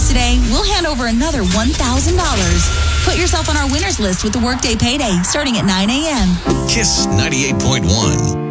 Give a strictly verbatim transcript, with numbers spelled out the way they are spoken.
today, we'll hand over another one thousand dollars. Put yourself on our winners list with the Workday Payday starting at nine a.m. Kiss ninety-eight point one.